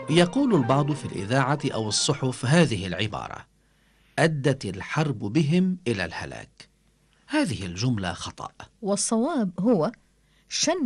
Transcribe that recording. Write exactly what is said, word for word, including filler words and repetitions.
يقول البعض في الإذاعة أو الصحف هذه العبارة: أدت الحرب بهم إلى الهلاك. هذه الجملة خطأ. والصواب هو: شن